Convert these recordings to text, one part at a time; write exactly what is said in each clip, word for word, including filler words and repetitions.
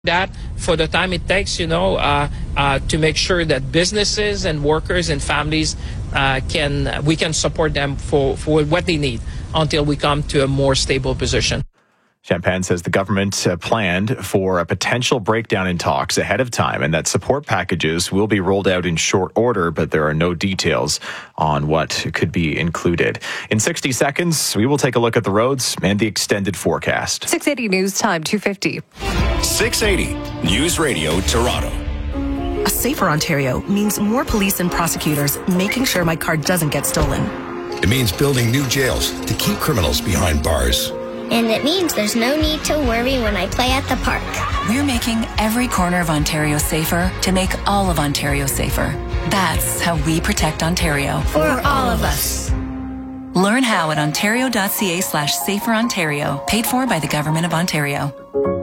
that for the time it takes, you know, uh, uh, to make sure that businesses and workers and families uh, can, we can support them for, for what they need until we come to a more stable position. Champagne says the government uh, planned for a potential breakdown in talks ahead of time and that support packages will be rolled out in short order, but there are no details on what could be included. In sixty seconds, we will take a look at the roads and the extended forecast. six eighty News Time, two fifty. six eighty News Radio Toronto. A safer Ontario means more police and prosecutors making sure my car doesn't get stolen. It means building new jails to keep criminals behind bars. And it means there's no need to worry when I play at the park. We're making every corner of Ontario safer to make all of Ontario safer. That's how we protect Ontario. For all of us. Learn how at ontario.ca slash safer Ontario. Paid for by the Government of Ontario.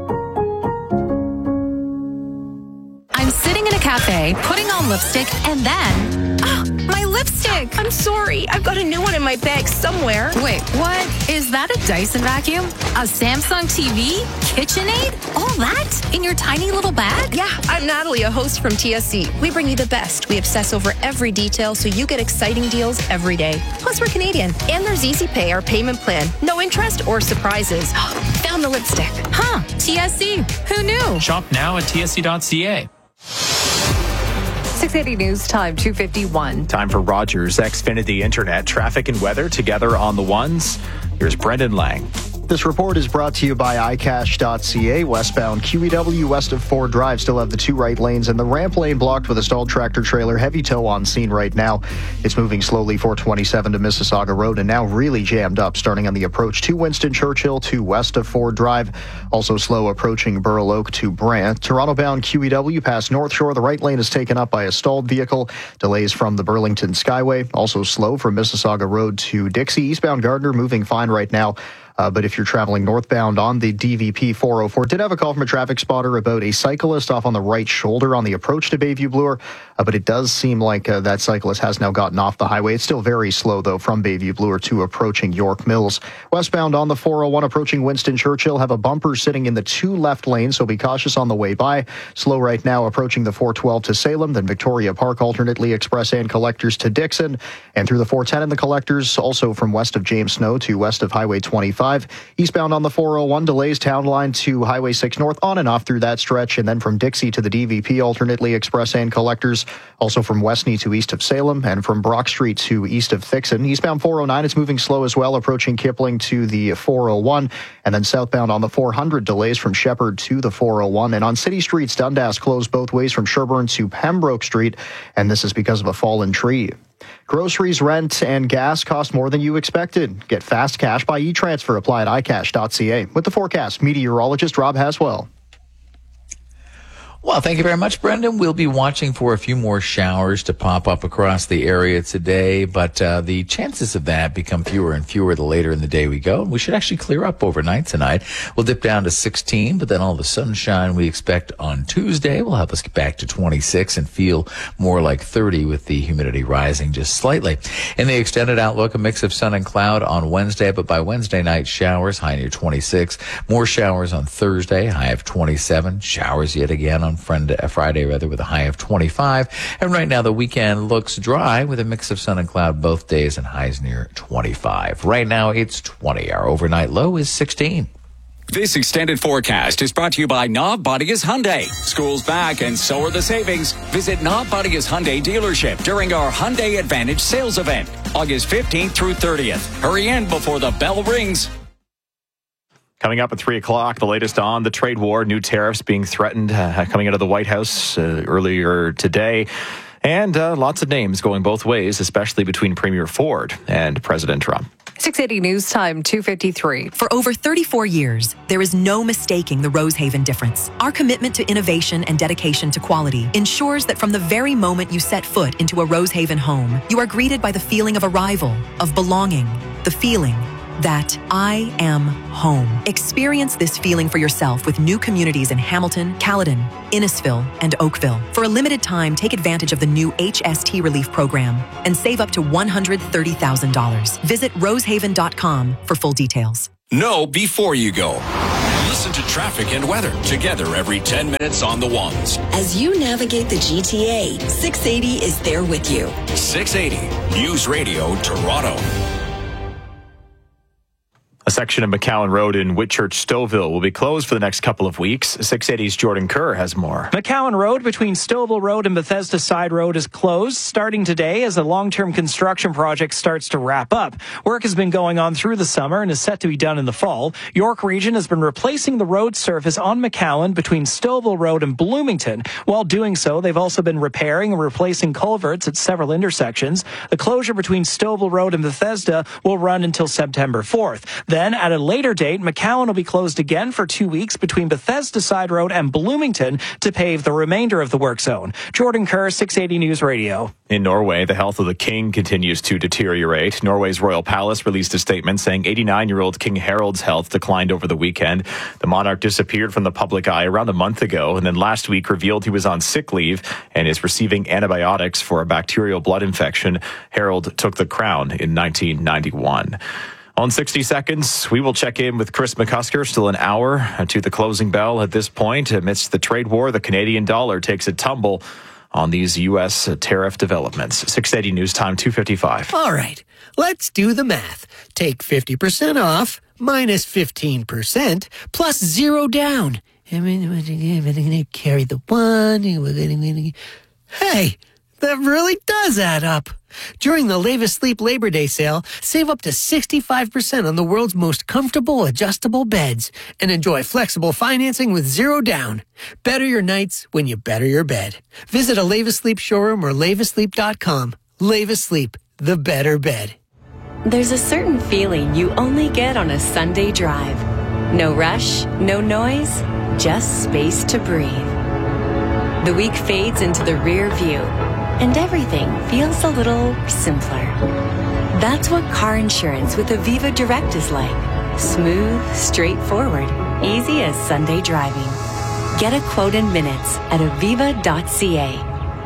I'm sitting in a cafe, putting on lipstick, and then... Oh, my lipstick! I'm sorry. I've got a new one in my bag somewhere. Wait, what? Is that a Dyson vacuum? A Samsung T V? KitchenAid? All that? In your tiny little bag? Yeah, I'm Natalie, a host from T S C. We bring you the best. We obsess over every detail so you get exciting deals every day. Plus, we're Canadian. And there's Easy Pay, our payment plan. No interest or surprises. Found the lipstick. Huh, T S C. Who knew? Shop now at T S C dot C A. six eighty News Time, two fifty-one. Time for Rogers Xfinity Internet. Traffic and weather together on the ones. Here's Brendan Lang. This report is brought to you by i cash dot c a. Westbound Q E W west of Ford Drive still have the two right lanes and the ramp lane blocked with a stalled tractor trailer. Heavy tow on scene right now. It's moving slowly four twenty-seven to Mississauga Road and now really jammed up starting on the approach to Winston Churchill to west of Ford Drive. Also slow approaching Burl Oak to Brant. Toronto bound Q E W past North Shore. The right lane is taken up by a stalled vehicle. Delays from the Burlington Skyway. Also slow from Mississauga Road to Dixie. Eastbound Gardner moving fine right now. Uh, but if you're traveling northbound on the D V P four oh four, did have a call from a traffic spotter about a cyclist off on the right shoulder on the approach to Bayview Bloor. Uh, but it does seem like uh, that cyclist has now gotten off the highway. It's still very slow, though, from Bayview Bloor to approaching York Mills. Westbound on the four oh one approaching Winston Churchill have a bumper sitting in the two left lanes, so be cautious on the way by. Slow right now approaching the four twelve to Salem, then Victoria Park, alternately express and collectors to Dixon. And through the four ten in the collectors, also from west of James Snow to west of Highway twenty-five. Eastbound on the four oh one, delays Town Line to Highway six North, on and off through that stretch, and then from Dixie to the D V P, alternately express and collectors. Also from Westney to east of Salem, and from Brock Street to east of Thixon. Eastbound four oh nine, it's moving slow as well, approaching Kipling to the four oh one, and then southbound on the four hundred, delays from Shepherd to the four oh one. And on city streets, Dundas closed both ways from Sherbourne to Pembroke Street, and this is because of a fallen tree. Groceries, rent, and gas cost more than you expected. Get fast cash by e-transfer. Apply at i cash dot c a. With the forecast, meteorologist Rob Haswell. Well, thank you very much, Brendan. We'll be watching for a few more showers to pop up across the area today, but uh, the chances of that become fewer and fewer the later in the day we go. We should actually clear up overnight tonight. We'll dip down to sixteen, but then all the sunshine we expect on Tuesday will help us get back to twenty-six and feel more like thirty with the humidity rising just slightly. In the extended outlook, a mix of sun and cloud on Wednesday, but by Wednesday night, showers, high near twenty-six. More showers on Thursday, high of twenty-seven. Showers yet again on Friday, rather, with a high of twenty-five. And right now, the weekend looks dry with a mix of sun and cloud both days and highs near twenty-five. Right now, it's twenty. Our overnight low is sixteen. This extended forecast is brought to you by Knob Bodias Hyundai. School's back and so are the savings. Visit Knob Bodias Hyundai dealership during our Hyundai Advantage sales event, August fifteenth through thirtieth. Hurry in before the bell rings. Coming up at three o'clock, the latest on the trade war, new tariffs being threatened, uh, coming out of the White House uh, earlier today. And uh, lots of names going both ways, especially between Premier Ford and President Trump. six eighty News Time, two fifty-three. For over thirty-four years, there is no mistaking the Rosehaven difference. Our commitment to innovation and dedication to quality ensures that from the very moment you set foot into a Rosehaven home, you are greeted by the feeling of arrival, of belonging, the feeling that I am home. Experience this feeling for yourself with new communities in Hamilton, Caledon, Innisfil, and Oakville. For a limited time, take advantage of the new H S T Relief Program and save up to one hundred thirty thousand dollars. Visit rosehaven dot com for full details. Know before you go. Listen Listen to traffic and weather together every ten minutes on the ones. As you navigate the G T A, six eighty is there with you. six eighty News Radio Toronto. A section of McCowan Road in Whitchurch-Stouffville will be closed for the next couple of weeks. six eighty's Jordan Kerr has more. McCowan Road between Stouffville Road and Bethesda Side Road is closed starting today as a long-term construction project starts to wrap up. Work has been going on through the summer and is set to be done in the fall. York Region has been replacing the road surface on McCowan between Stouffville Road and Bloomington. While doing so, they've also been repairing and replacing culverts at several intersections. The closure between Stouffville Road and Bethesda will run until September fourth. Then, at a later date, McCowan will be closed again for two weeks between Bethesda Side Road and Bloomington to pave the remainder of the work zone. Jordan Kerr, six eighty News Radio. In Norway, the health of the king continues to deteriorate. Norway's royal palace released a statement saying eighty-nine-year-old King Harald's health declined over the weekend. The monarch disappeared from the public eye around a month ago, and then last week revealed he was on sick leave and is receiving antibiotics for a bacterial blood infection. Harald took the crown in nineteen ninety-one. On sixty seconds, we will check in with Chris McCusker, still an hour to the closing bell at this point. Amidst the trade war, the Canadian dollar takes a tumble on these U S tariff developments. six eighty News Time, two fifty-five. All right, let's do the math. Take fifty percent off, minus fifteen percent, plus zero down. I mean, we're going to carry the one. Hey, that really does add up. During the Lave Asleep Labor Day sale, save up to sixty-five percent on the world's most comfortable adjustable beds and enjoy flexible financing with zero down. Better your nights when you better your bed. Visit a Lave Asleep showroom or lave asleep dot com. Lave Asleep, the better bed. There's a certain feeling you only get on a Sunday drive. No rush, no noise, just space to breathe. The week fades into the rear view, and everything feels a little simpler. That's what car insurance with Aviva Direct is like. Smooth, straightforward, easy as Sunday driving. Get a quote in minutes at aviva dot c a.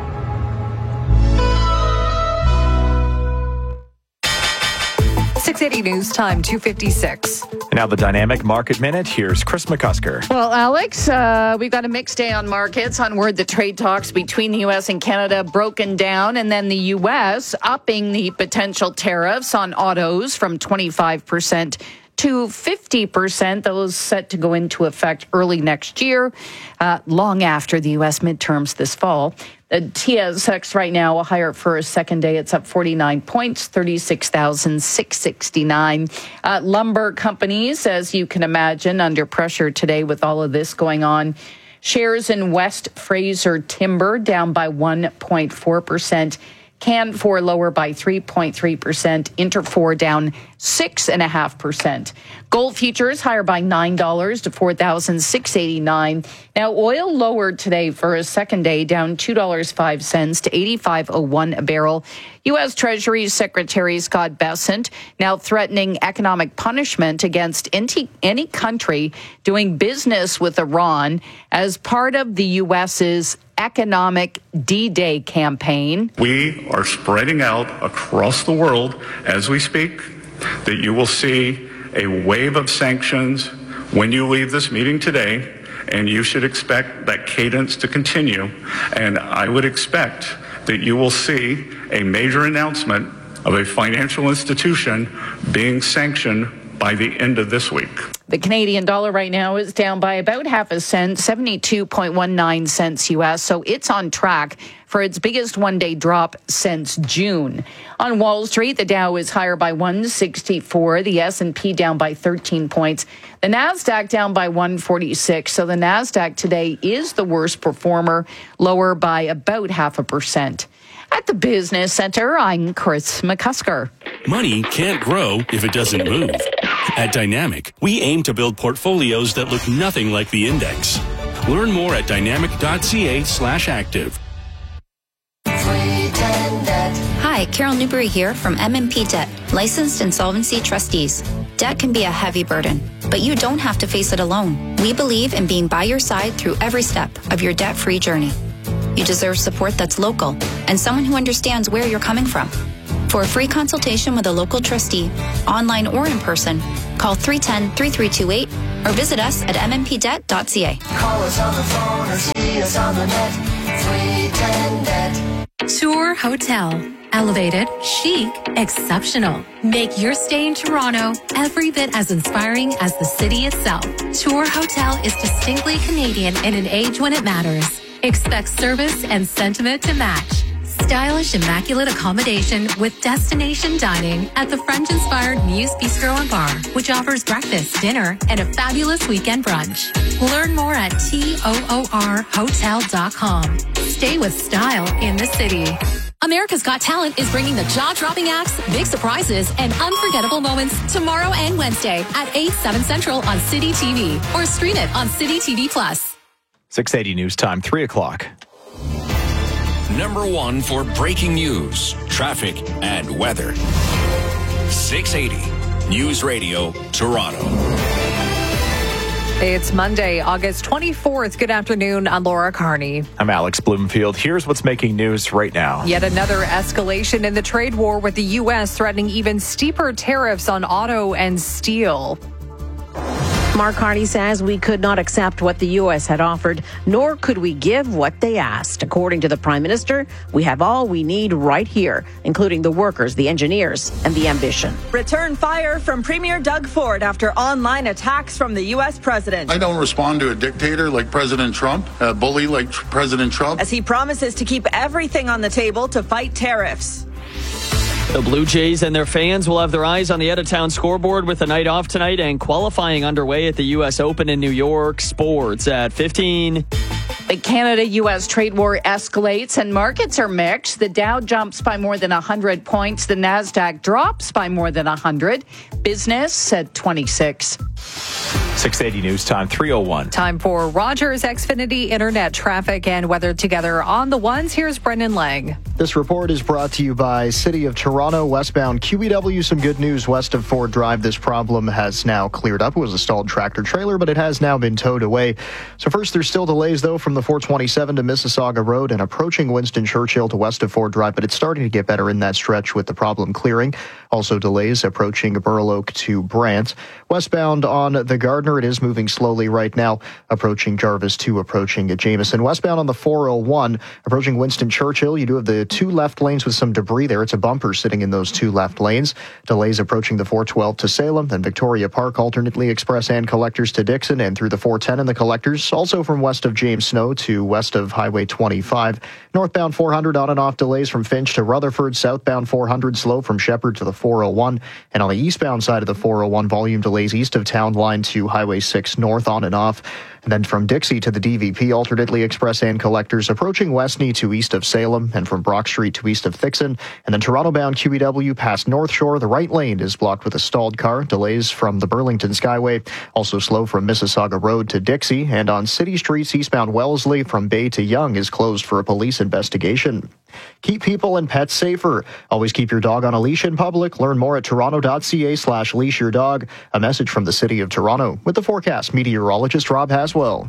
six eighty News Time, two fifty-six. And now the Dynamic Market Minute. Here's Chris McCusker. Well, Alex, uh, we've got a mixed day on markets. On word, the trade talks between the U S and Canada broken down, and then the U S upping the potential tariffs on autos from twenty-five percent to fifty percent, those set to go into effect early next year, uh, long after the U S midterms this fall. The T S X right now, a higher for a second day. It's up forty-nine points, thirty-six thousand six hundred sixty-nine. Uh, lumber companies, as you can imagine, under pressure today with all of this going on. Shares in West Fraser Timber down by one point four percent. Canfor lower by three point three percent. Interfor down six point five percent. Gold futures higher by nine dollars to four thousand six hundred eighty-nine dollars. Now, oil lowered today for a second day, down two dollars and five cents to eighty-five oh one a barrel. U S. Treasury Secretary Scott Bessent now threatening economic punishment against any, any country doing business with Iran as part of the U S's economic D-Day campaign. We are spreading out across the world as we speak that you will see a wave of sanctions when you leave this meeting today, and you should expect that cadence to continue. And I would expect that you will see a major announcement of a financial institution being sanctioned by the end of this week. The Canadian dollar right now is down by about half a cent, seventy-two point one nine cents U S, so it's on track for its biggest one-day drop since June. On Wall Street, the Dow is higher by one sixty-four, the S and P down by thirteen points, the NASDAQ down by one forty-six, so the NASDAQ today is the worst performer, lower by about half a percent. At the Business Center, I'm Chris McCusker. Money can't grow if it doesn't move. At Dynamic, we aim to build portfolios that look nothing like the index. Learn more at dynamic dot c a slash active. Hi, Carol Newberry here from M and P Debt, licensed insolvency trustees. Debt can be a heavy burden, but you don't have to face it alone. We believe in being by your side through every step of your debt-free journey. You deserve support that's local and someone who understands where you're coming from. For a free consultation with a local trustee, online or in person, call three one zero, three three two eight or visit us at m m p debt dot c a. Call us on the phone or see us on the net. three ten debt. Tour Hotel. Elevated, chic, exceptional. Make your stay in Toronto every bit as inspiring as the city itself. Tour Hotel is distinctly Canadian in an age when it matters. Expect service and sentiment to match. Stylish, immaculate accommodation with destination dining at the French-inspired Muse Bistro and Bar, which offers breakfast, dinner, and a fabulous weekend brunch. Learn more at toor hotel dot com. Stay with style in the city. America's Got Talent is bringing the jaw-dropping acts, big surprises, and unforgettable moments tomorrow and Wednesday at eight, seven Central on City T V or stream it on City T V Plus. six eighty News Time, three o'clock. Number one for breaking news, traffic, and weather. six eighty News Radio, Toronto. It's Monday, August twenty-fourth. Good afternoon. I'm Laura Carney. I'm Alex Bloomfield. Here's what's making news right now. Yet another escalation in the trade war, with the U S threatening even steeper tariffs on auto and steel. Mark Carney says we could not accept what the U S had offered, nor could we give what they asked. According to the Prime Minister, we have all we need right here, including the workers, the engineers, and the ambition. Return fire from Premier Doug Ford after online attacks from the U S president. I don't respond to a dictator like President Trump, a bully like President Trump. As he promises to keep everything on the table to fight tariffs. The Blue Jays and their fans will have their eyes on the out-of-town scoreboard with the night off tonight and qualifying underway at the U S Open in New York. Sports at fifteen. The Canada-U S trade war escalates and markets are mixed. The Dow jumps by more than one hundred points. The Nasdaq drops by more than one hundred. Business at twenty-six. six eighty News Time, three oh one. Time for Rogers Xfinity Internet traffic and weather together on the ones. Here's Brendan Lang. This report is brought to you by City of Toronto, westbound Q E W. Some good news west of Ford Drive. This problem has now cleared up. It was a stalled tractor trailer, but it has now been towed away. So first, there's still delays, though, from the four twenty-seven to Mississauga Road and approaching Winston Churchill to west of Ford Drive, but it's starting to get better in that stretch with the problem clearing. Also delays approaching Burloak to Brant. Westbound on the Gardner, it is moving slowly right now, approaching Jarvis to approaching Jameson. Westbound on the four oh one, approaching Winston Churchill, you do have the two left lanes with some debris there. It's a bumper sitting in those two left lanes. Delays approaching the four twelve to Salem, then Victoria Park, alternately express and collectors to Dixon, and through the four ten in the collectors. Also from west of James Snow to west of Highway twenty-five. Northbound four hundred on and off delays from Finch to Rutherford. Southbound four hundred slow from Shepherd to the four oh one. And on the eastbound side of the four oh one, volume delays east of Town Line to Highway six north on and off. And then from Dixie to the D V P, alternately express and collectors approaching Westney to east of Salem, and from Brock Street to east of Thixon. And then Toronto-bound Q E W past North Shore. The right lane is blocked with a stalled car. Delays from the Burlington Skyway. Also slow from Mississauga Road to Dixie. And on city streets eastbound Wellesley from Bay to Yonge is closed for a police investigation. Keep people and pets safer. Always keep your dog on a leash in public. Learn more at toronto.ca slash leash your dog. A message from the City of Toronto. With the forecast, meteorologist Rob Haswell.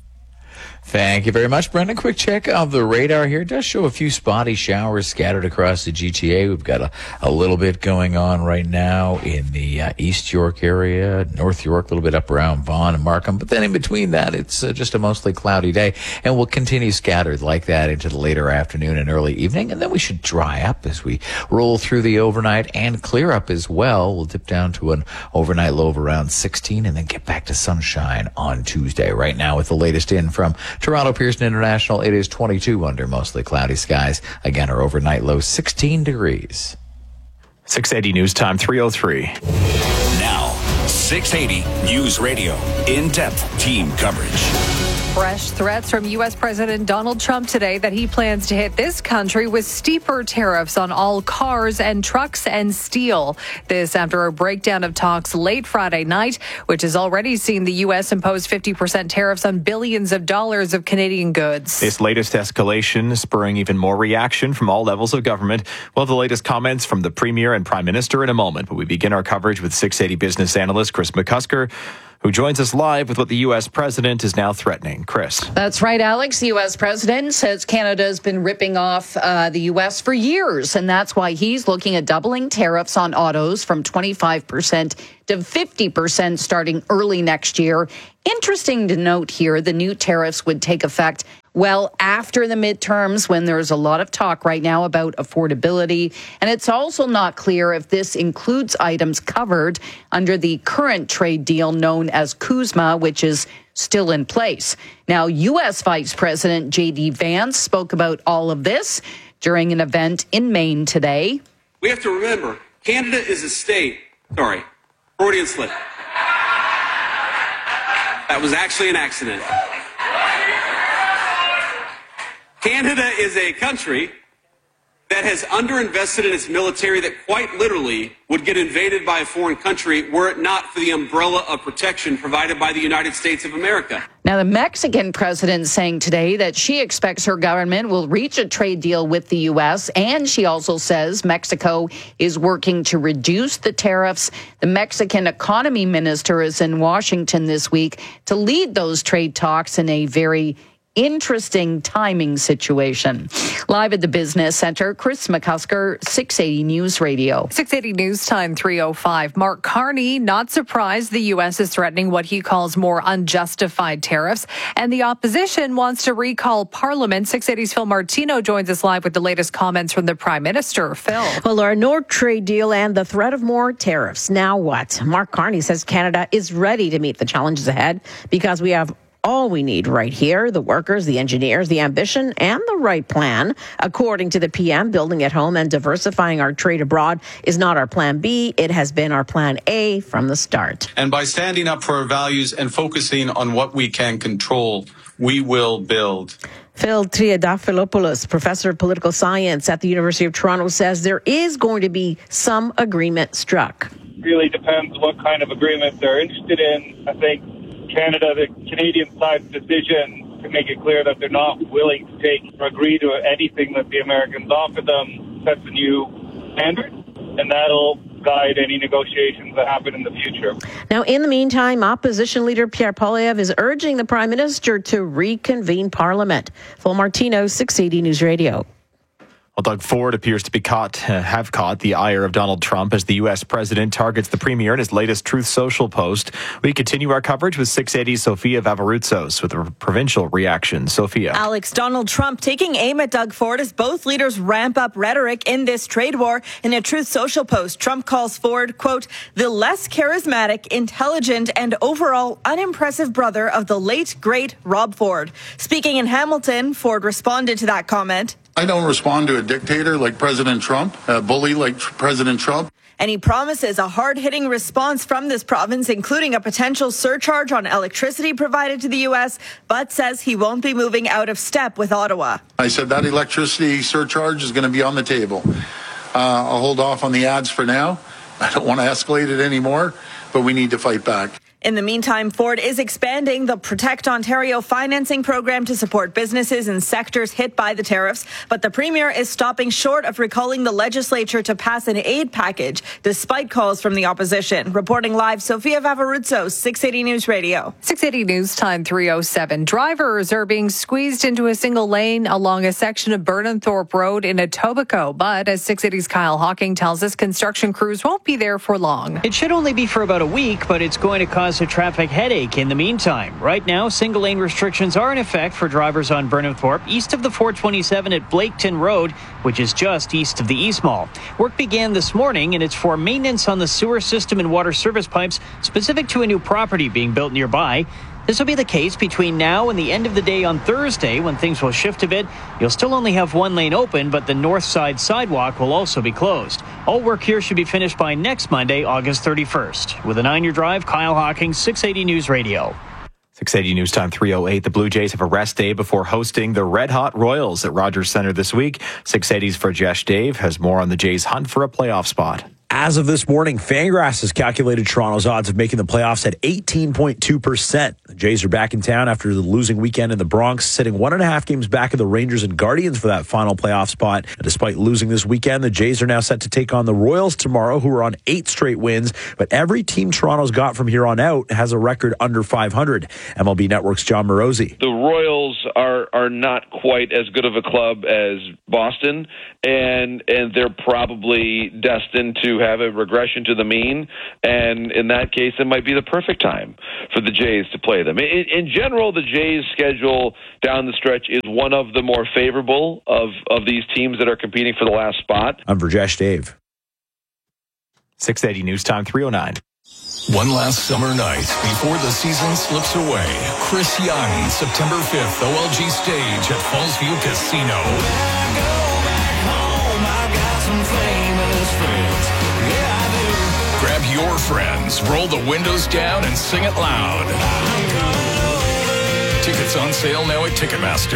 Thank you very much, Brendan. Quick check of the radar here. It does show a few spotty showers scattered across the G T A. We've got a, a little bit going on right now in the uh, East York area, North York, a little bit up around Vaughan and Markham. But then in between that, it's uh, just a mostly cloudy day, and will continue scattered like that into the later afternoon and early evening. And then we should dry up as we roll through the overnight and clear up as well. We'll dip down to an overnight low of around sixteen and then get back to sunshine on Tuesday. Right now, with the latest in from Toronto Pearson International, it is twenty-two under mostly cloudy skies. Again, our overnight low sixteen degrees. six eighty News Time, three oh three. Now, six eighty News Radio. In-depth team coverage. Fresh threats from U S President Donald Trump today that he plans to hit this country with steeper tariffs on all cars and trucks and steel. This after a breakdown of talks late Friday night, which has already seen the U S impose fifty percent tariffs on billions of dollars of Canadian goods. This latest escalation spurring even more reaction from all levels of government. We'll have the latest comments from the Premier and Prime Minister in a moment, but we begin our coverage with six eighty business analyst Chris McCusker, who joins us live with what the U S president is now threatening. Chris. That's right, Alex. The U S president says Canada has been ripping off uh, the U S for years, and that's why he's looking at doubling tariffs on autos from twenty-five percent to fifty percent starting early next year. Interesting to note here, the new tariffs would take effect well after the midterms, when there's a lot of talk right now about affordability. And it's also not clear if this includes items covered under the current trade deal known as CUSMA, which is still in place. Now, U S Vice President J D Vance spoke about all of this during an event in Maine today. We have to remember, Canada is a state. Sorry, Freudian slip. That was actually an accident. Canada is a country that has underinvested in its military, that quite literally would get invaded by a foreign country were it not for the umbrella of protection provided by the United States of America. Now, the Mexican president saying today that she expects her government will reach a trade deal with the U S, and she also says Mexico is working to reduce the tariffs. The Mexican economy minister is in Washington this week to lead those trade talks in a very interesting timing situation. Live at the Business Center, Chris McCusker, six eighty News Radio. six eighty News Time, three oh five. Mark Carney, not surprised the U S is threatening what he calls more unjustified tariffs, and the opposition wants to recall Parliament. six eighty's Phil Martino joins us live with the latest comments from the Prime Minister. Phil. Well, Laura, no trade deal and the threat of more tariffs. Now what? Mark Carney says Canada is ready to meet the challenges ahead because we have all we need right here: the workers, the engineers, the ambition, and the right plan. According to the P M, building at home and diversifying our trade abroad is not our plan B. It has been our plan A from the start. And by standing up for our values and focusing on what we can control, we will build. Phil Triadopoulos, professor of political science at the University of Toronto, says there is going to be some agreement struck. Really depends what kind of agreement they're interested in. I think Canada, the Canadian side's decision to make it clear that they're not willing to take or agree to anything that the Americans offer them sets a new standard, and that'll guide any negotiations that happen in the future. Now, in the meantime, opposition leader Pierre Poilievre is urging the Prime Minister to reconvene Parliament. Phil Martino, six eighty News Radio. Well, Doug Ford appears to be caught, uh, have caught the ire of Donald Trump as the U S president targets the premier in his latest Truth Social post. We continue our coverage with six eighty's Sofia Vavarutsos with a provincial reaction. Sophia. Alex, Donald Trump taking aim at Doug Ford as both leaders ramp up rhetoric in this trade war. In a Truth Social post, Trump calls Ford, quote, the less charismatic, intelligent, and overall unimpressive brother of the late, great Rob Ford. Speaking in Hamilton, Ford responded to that comment. I don't respond to a dictator like President Trump, a bully like President Trump. And he promises a hard-hitting response from this province, including a potential surcharge on electricity provided to the U S, but says he won't be moving out of step with Ottawa. I said that electricity surcharge is going to be on the table. Uh, I'll hold off on the ads for now. I don't want to escalate it anymore, but we need to fight back. In the meantime, Ford is expanding the Protect Ontario financing program to support businesses and sectors hit by the tariffs. But the Premier is stopping short of recalling the legislature to pass an aid package, despite calls from the opposition. Reporting live, Sofia Vavarutsos, six eighty News Radio. six eighty News Time, three oh seven. Drivers are being squeezed into a single lane along a section of Burnhamthorpe Road in Etobicoke. But as six eighty's Kyle Hawking tells us, construction crews won't be there for long. It should only be for about a week, but it's going to cause a traffic headache in the meantime. Right now, single lane restrictions are in effect for drivers on Burnhamthorpe east of the four twenty-seven at Blaketon Road, which is just east of the East Mall. Work began this morning, and it's for maintenance on the sewer system and water service pipes specific to a new property being built nearby. This will be the case between now and the end of the day on Thursday, when things will shift a bit. You'll still only have one lane open, but the north side sidewalk will also be closed. All work here should be finished by next Monday, August thirty-first. With a nine-year drive, Kyle Hawking, six eighty News Radio. six eighty News Time, three oh eight. The Blue Jays have a rest day before hosting the Red Hot Royals at Rogers Centre this week. six eighty's Farjesh Dave has more on the Jays' hunt for a playoff spot. As of this morning, Fangraphs has calculated Toronto's odds of making the playoffs at eighteen point two percent. The Jays are back in town after the losing weekend in the Bronx, sitting one and a half games back of the Rangers and Guardians for that final playoff spot. And despite losing this weekend, the Jays are now set to take on the Royals tomorrow, who are on eight straight wins. But every team Toronto's got from here on out has a record under five hundred. M L B Network's John Morosi. The Royals are are not quite as good of a club as Boston, and and they're probably destined to have a regression to the mean. And in that case, it might be the perfect time for the Jays to play them. In, in general, the Jays' schedule down the stretch is one of the more favorable of, of these teams that are competing for the last spot. I'm Virjesh Dave. six eighty News Time, three oh nine. One last summer night before the season slips away. Chris Young, September fifth, O L G stage at Fallsview Casino. When I go back home, I've got some famous friends. Yeah, I do. Grab your friends, roll the windows down, and sing it loud. Tickets on sale now at Ticketmaster.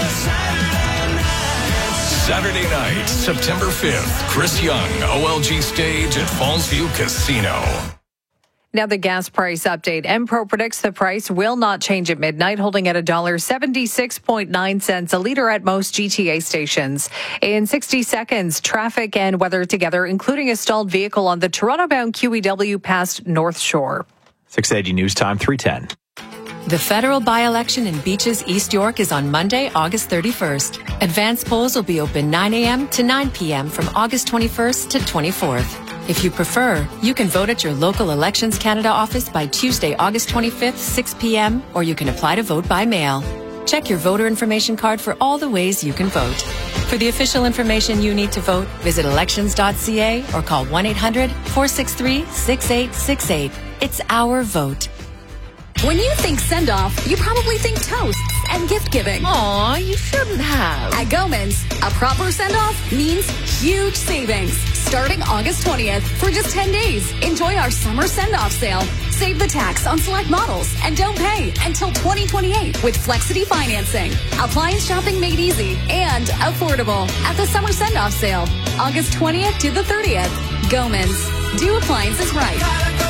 Saturday night, September fifth, Chris Young, O L G stage at Fallsview Casino. Now the gas price update. Enpro predicts the price will not change at midnight, holding at one dollar seventy-six point nine cents a liter at most G T A stations. In sixty seconds, traffic and weather together, including a stalled vehicle on the Toronto-bound Q E W past North Shore. six eighty News Time, three ten. The federal by-election in Beaches, East York is on Monday, August thirty-first. Advance polls will be open nine a.m. to nine p.m. from August twenty-first to twenty-fourth. If you prefer, you can vote at your local Elections Canada office by Tuesday, August twenty-fifth, six p.m., or you can apply to vote by mail. Check your voter information card for all the ways you can vote. For the official information you need to vote, visit elections dot c a or call one eight hundred, four six three, six eight six eight. It's our vote. When you think send-off, you probably think toasts and gift-giving. Aw, you shouldn't have. At Gomans, a proper send-off means huge savings. Starting August twentieth, for just ten days, enjoy our summer send-off sale. Save the tax on select models and don't pay until twenty twenty-eight with Flexity financing. Appliance shopping made easy and affordable at the summer send-off sale. August twentieth to the thirtieth. Gomans. Do appliances right.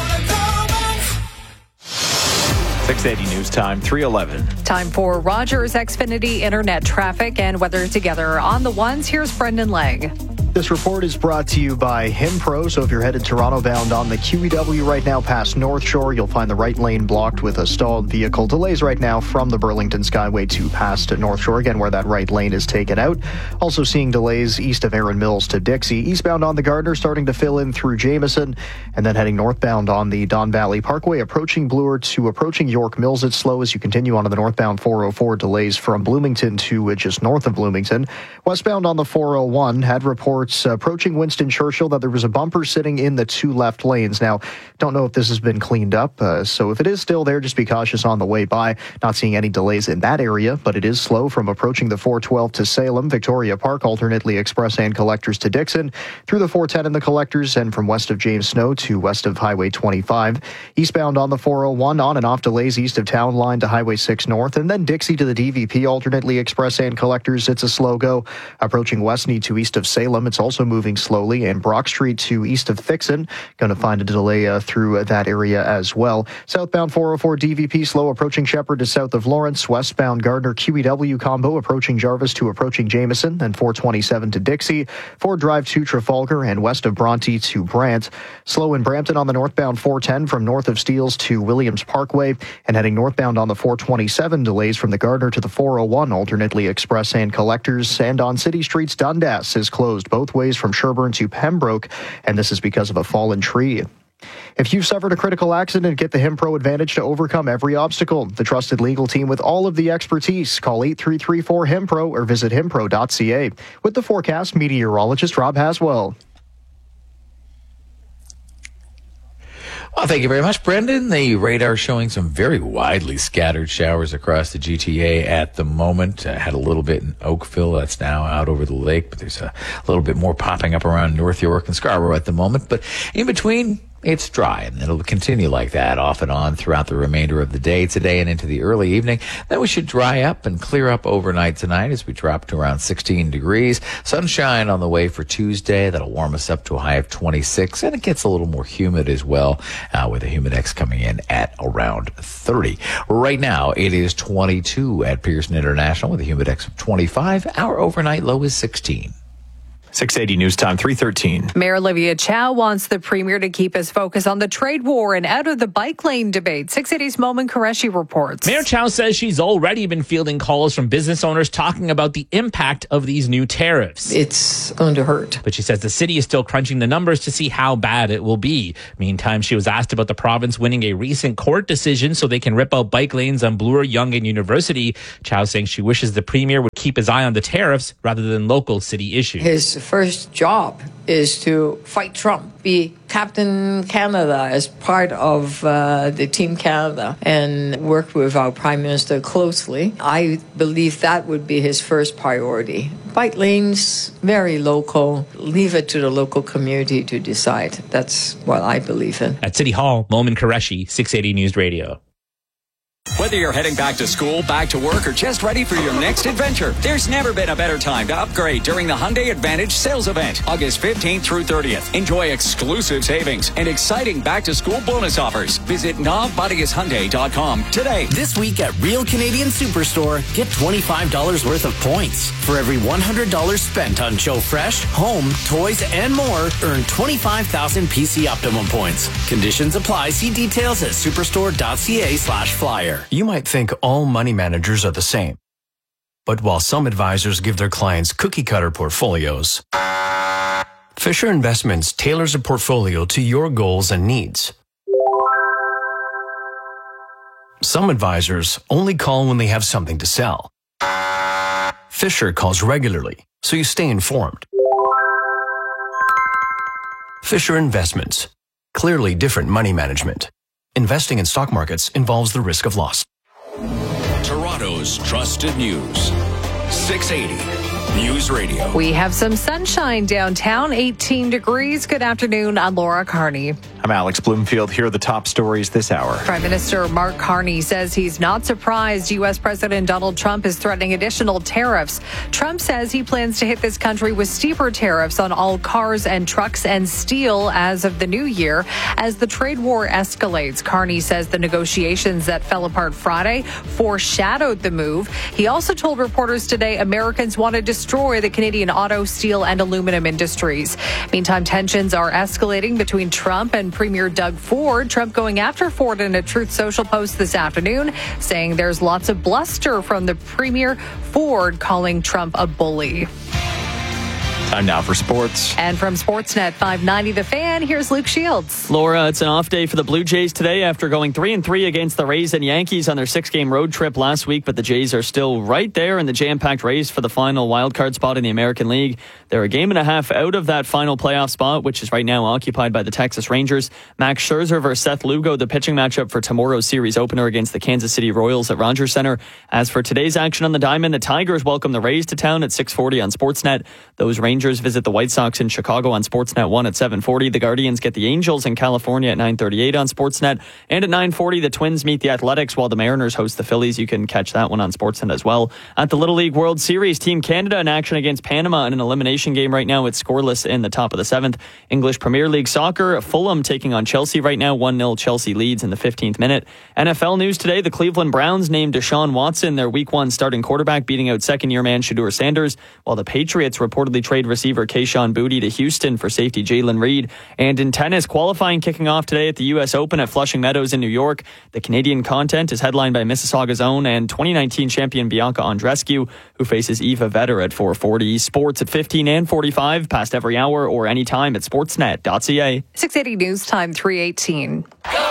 six eighty News Time, three eleven. Time for Rogers Xfinity Internet traffic and weather together. On the ones, here's Brendan Legg. This report is brought to you by Himpro. So if you're headed Toronto bound on the Q E W right now past North Shore, you'll find the right lane blocked with a stalled vehicle. Delays right now from the Burlington Skyway to past North Shore, again, where that right lane is taken out. Also seeing delays east of Erin Mills to Dixie. Eastbound on the Gardner starting to fill in through Jameson, and then heading northbound on the Don Valley Parkway, approaching Bloor to approaching York Mills. It's slow as you continue on to the northbound four oh four. Delays from Bloomington to just north of Bloomington. Westbound on the four oh one had reports Uh, approaching Winston Churchill that there was a bumper sitting in the two left lanes. Now, don't know if this has been cleaned up, uh, so if it is still there, just be cautious on the way by. Not seeing any delays in that area, but it is slow from approaching the four twelve to Salem, Victoria Park, alternately Express and Collectors to Dixon, through the four ten in the Collectors, and from west of James Snow to west of Highway twenty-five. Eastbound on the four oh one, on and off delays east of Town Line to Highway six North, and then Dixie to the D V P, alternately Express and Collectors. It's a slow go. Approaching Westney to east of Salem, it's also moving slowly, and Brock Street to east of Thixon, going to find a delay uh, through uh, that area as well. Southbound four oh four D V P slow approaching Shepherd to south of Lawrence. Westbound Gardner Q E W combo approaching Jarvis to approaching Jameson, and four twenty-seven to Dixie. Ford Drive to Trafalgar, and west of Bronte to Brant. Slow in Brampton on the northbound four ten from north of Steeles to Williams Parkway, and heading northbound on the four twenty-seven. Delays from the Gardner to the four oh one, alternately Express and Collectors. And on City Streets, Dundas is closed both ways from Sherbourne to Pembroke, and this is because of a fallen tree. If you've suffered a critical accident, get the Himpro Advantage to overcome every obstacle. The trusted legal team with all of the expertise. Call eight three three four Himpro or visit himpro dot c a. With the forecast, meteorologist Rob Haswell. Well, thank you very much, Brendan. The radar showing some very widely scattered showers across the G T A at the moment. Uh, had a little bit in Oakville. That's now out over the lake, but there's a little bit more popping up around North York and Scarborough at the moment. But in between, It's dry, and it'll continue like that off and on throughout the remainder of the day today and into the early evening. Then we should dry up and clear up overnight tonight as we drop to around sixteen degrees. Sunshine on the way for Tuesday. That'll warm us up to a high of twenty-six, and it gets a little more humid as well, uh, with the humidex coming in at around thirty. Right now, it is twenty-two at Pearson International with a humidex of twenty-five. Our overnight low is sixteen. six eighty News Time, three thirteen. Mayor Olivia Chow wants the premier to keep his focus on the trade war and out of the bike lane debate. six eighty's Momin Qureshi reports. Mayor Chow says she's already been fielding calls from business owners talking about the impact of these new tariffs. It's going to hurt. But she says the city is still crunching the numbers to see how bad it will be. Meantime, she was asked about the province winning a recent court decision so they can rip out bike lanes on Bloor, Yonge and University. Chow saying she wishes the premier would keep his eye on the tariffs rather than local city issues. His first job is to fight Trump, be Captain Canada as part of uh, the Team Canada, and work with our Prime Minister closely. I believe that would be his first priority. Bike lanes, very local. Leave it to the local community to decide. That's what I believe in. At City Hall, Momin Qureshi, six eighty News Radio. Whether you're heading back to school, back to work, or just ready for your next adventure, there's never been a better time to upgrade during the Hyundai Advantage sales event, August fifteenth through thirtieth. Enjoy exclusive savings and exciting back-to-school bonus offers. Visit nav bodies hyundai dot com today. This week at Real Canadian Superstore, get twenty-five dollars worth of points. For every one hundred dollars spent on Joe Fresh, home, toys, and more, earn twenty-five thousand P C Optimum points. Conditions apply. See details at superstore.ca slash flyer. You might think all money managers are the same. But while some advisors give their clients cookie-cutter portfolios, Fisher Investments tailors a portfolio to your goals and needs. Some advisors only call when they have something to sell. Fisher calls regularly, so you stay informed. Fisher Investments. Clearly different money management. Investing in stock markets involves the risk of loss. Toronto's trusted news. six eighty News Radio. We have some sunshine downtown, eighteen degrees. Good afternoon. I'm Laura Carney. I'm Alex Bloomfield. Here are the top stories this hour. Prime Minister Mark Carney says he's not surprised U S President Donald Trump is threatening additional tariffs. Trump says he plans to hit this country with steeper tariffs on all cars and trucks and steel as of the new year. As the trade war escalates, Carney says the negotiations that fell apart Friday foreshadowed the move. He also told reporters today Americans want to destroy the Canadian auto, steel, and aluminum industries. Meantime, tensions are escalating between Trump and Premier Doug Ford. Trump going after Ford in a Truth Social post this afternoon, saying there's lots of bluster from the Premier. Ford calling Trump a bully. Time now for sports. And from Sportsnet five ninety The Fan, here's Luke Shields. Laura, it's an off day for the Blue Jays today after going three and three against the Rays and Yankees on their six-game road trip last week, but the Jays are still right there in the jam-packed race for the final wildcard spot in the American League. They're a game and a half out of that final playoff spot, which is right now occupied by the Texas Rangers. Max Scherzer versus Seth Lugo, the pitching matchup for tomorrow's series opener against the Kansas City Royals at Rogers Center. As for today's action on the diamond, the Tigers welcome the Rays to town at six forty on Sportsnet. Those Rangers visit the White Sox in Chicago on Sportsnet one at seven forty. The Guardians get the Angels in California at nine thirty-eight on Sportsnet. And at nine forty, the Twins meet the Athletics while the Mariners host the Phillies. You can catch that one on Sportsnet as well. At the Little League World Series, Team Canada in action against Panama in an elimination game right now. It's scoreless in the top of the seventh. English Premier League Soccer, Fulham taking on Chelsea right now. one nil Chelsea leads in the fifteenth minute. N F L news today, the Cleveland Browns named Deshaun Watson their week one starting quarterback, beating out second-year man Shedeur Sanders, while the Patriots reportedly trade receiver Keyshawn Boutte to Houston for safety Jalen Reed. And in tennis, qualifying kicking off today at the U S Open at Flushing Meadows in New York. The Canadian content is headlined by Mississauga's own and twenty nineteen champion Bianca Andreescu, who faces Eva Vetter at four forty. Sports at fifteen and forty-five, past every hour or anytime at sportsnet dot c a. six eighty News Time, three eighteen.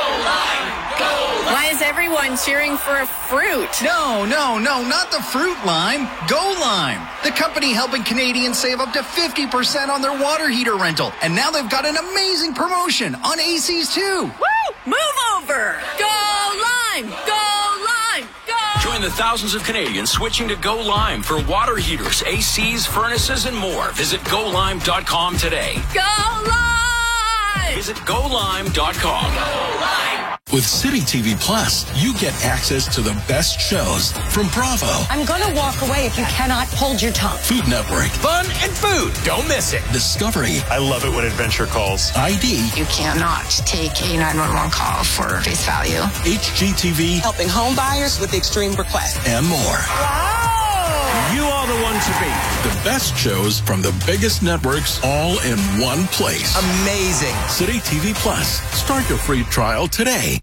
Why is everyone cheering for a fruit? No, no, no, not the fruit lime. Go Lime, the company helping Canadians save up to fifty percent on their water heater rental. And now they've got an amazing promotion on A Cs too. Woo! Move over! Go Lime! Go Lime! Go! Join the thousands of Canadians switching to Go Lime for water heaters, A Cs, furnaces, and more. Visit go lime dot com today. Go Lime! Visit go lime dot com. Go Lime! With City T V Plus, you get access to the best shows from Bravo, I'm going to walk away if you cannot hold your tongue. Food Network, Fun and food. Don't miss it. Discovery, I love it when adventure calls. I D, You cannot take a nine one one call for face value. H G T V, Helping home buyers with extreme requests. and more. You are the one to beat. The best shows from the biggest networks all in one place. Amazing. City T V Plus. Start your free trial today.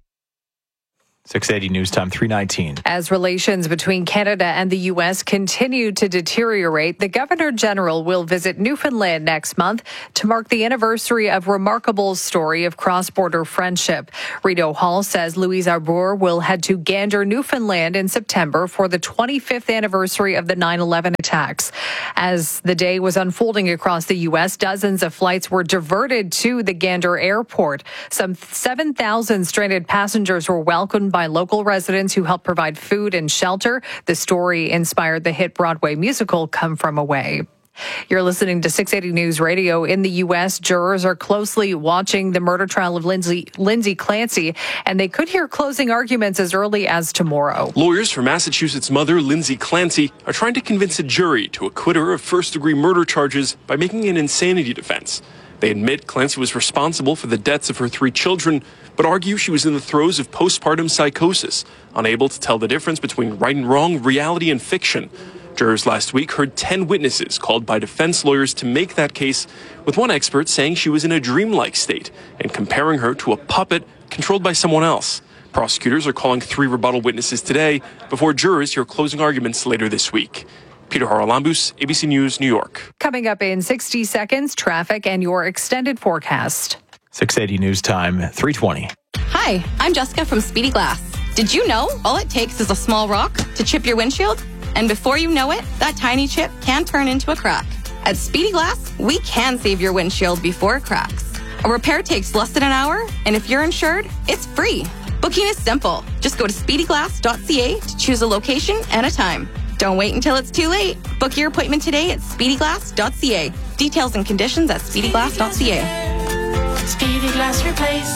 six eighty News Time, three nineteen. As relations between Canada and the U S continue to deteriorate, the Governor General will visit Newfoundland next month to mark the anniversary of Remarkable's story of cross-border friendship. Rideau Hall says Louise Arbour will head to Gander, Newfoundland in September for the twenty-fifth anniversary of the nine eleven attacks. As the day was unfolding across the U S, dozens of flights were diverted to the Gander airport. Some seven thousand stranded passengers were welcomed by local residents who helped provide food and shelter. The story inspired the hit Broadway musical Come From Away. You're listening to six eighty News Radio. In the U S, jurors are closely watching the murder trial of Lindsay, Lindsay Clancy, and they could hear closing arguments as early as tomorrow. Lawyers for Massachusetts mother Lindsay Clancy are trying to convince a jury to acquit her of first-degree murder charges by making an insanity defense. They admit Clancy was responsible for the deaths of her three children, but argue she was in the throes of postpartum psychosis, unable to tell the difference between right and wrong, reality and fiction. Jurors last week heard ten witnesses called by defense lawyers to make that case, with one expert saying she was in a dreamlike state and comparing her to a puppet controlled by someone else. Prosecutors are calling three rebuttal witnesses today before jurors hear closing arguments later this week. Peter Haralambous, A B C News, New York. Coming up in sixty seconds, traffic and your extended forecast. six eighty News Time, three twenty. Hi, I'm Jessica from Speedy Glass. Did you know all it takes is a small rock to chip your windshield? And before you know it, that tiny chip can turn into a crack. At Speedy Glass, we can save your windshield before it cracks. A repair takes less than an hour, and if you're insured, it's free. Booking is simple. Just go to speedy glass dot c a to choose a location and a time. Don't wait until it's too late. Book your appointment today at speedy glass dot c a. Details and conditions at speedy glass dot c a. Speedy Glass Replace.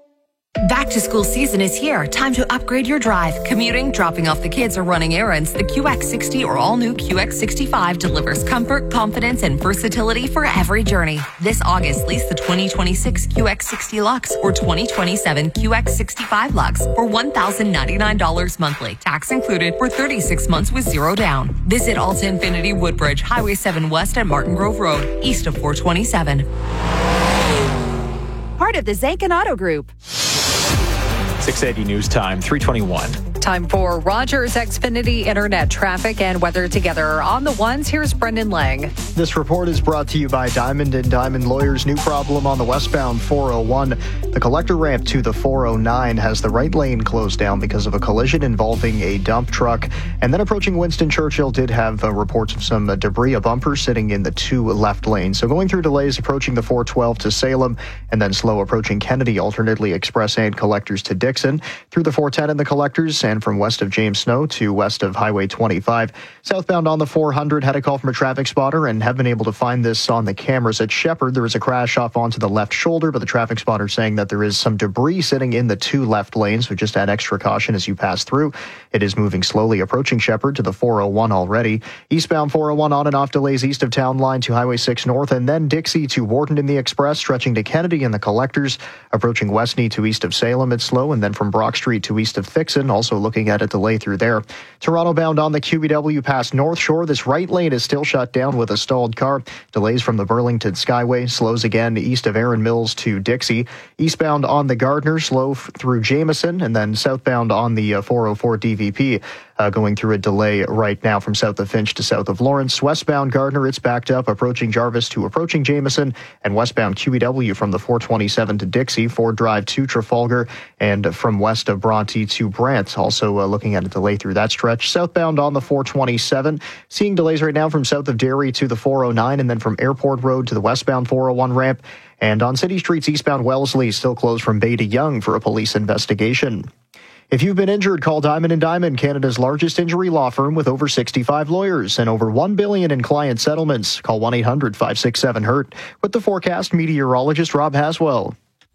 Back to school season is here. Time to upgrade your drive. Commuting, dropping off the kids, or running errands. The Q X sixty or all-new Q X sixty-five delivers comfort, confidence, and versatility for every journey. This August, lease the twenty twenty-six Q X sixty Lux or twenty twenty-seven Q X sixty-five Lux for one thousand ninety-nine dollars monthly. Tax included for thirty-six months with zero down. Visit Alta Infinity Woodbridge, Highway seven West at Martin Grove Road, east of four twenty-seven. Part of the Zankin Auto Group. six eighty News Time, three twenty-one. Time for Rogers Xfinity Internet traffic and weather together. On the ones, here's Brendan Lang. This report is brought to you by Diamond and Diamond Lawyers. New problem on the westbound four oh one. The collector ramp to the four oh nine has the right lane closed down because of a collision involving a dump truck. And then approaching Winston Churchill did have uh, reports of some uh, debris, a bumper sitting in the two left lanes. So going through delays approaching the four twelve to Salem and then slow approaching Kennedy, alternately express and collectors to Dixon. Through the four ten in the collectors and from west of James Snow to west of Highway twenty-five. Southbound on the four hundred had a call from a traffic spotter and have been able to find this on the cameras at Shepherd. There was a crash off onto the left shoulder, but the traffic spotter saying that there is some debris sitting in the two left lanes, so just add extra caution as you pass through. It is moving slowly approaching Shepherd to the four oh one already. Eastbound four oh one on and off delays east of Town Line to Highway six North, and then Dixie to Wharton in the Express, stretching to Kennedy in the collectors. Approaching Westney to east of Salem, it's slow, and then from Brock Street to east of Thixon, also looking at a delay through there. Toronto bound on the Q B W past North Shore. This right lane is still shut down with a stalled car. Delays from the Burlington Skyway. Slows again east of Erin Mills to Dixie. Eastbound on the Gardner, slow f- through Jameson, and then southbound on the uh, four oh four D V P. Uh, going through a delay right now from south of Finch to south of Lawrence. Westbound Gardner, it's backed up, approaching Jarvis to approaching Jameson, and westbound Q E W from the four twenty-seven to Dixie, Ford Drive to Trafalgar, and from west of Bronte to Brant. Also uh, looking at a delay through that stretch. Southbound on the four twenty-seven, seeing delays right now from south of Derry to the four oh nine, and then from Airport Road to the westbound four oh one ramp. And on city streets, eastbound Wellesley still closed from Bay to Yonge for a police investigation. If you've been injured, call Diamond and Diamond, Canada's largest injury law firm with over sixty-five lawyers and over one billion dollars in client settlements. Call one eight hundred five six seven hurt. With the forecast, meteorologist Rob Haswell.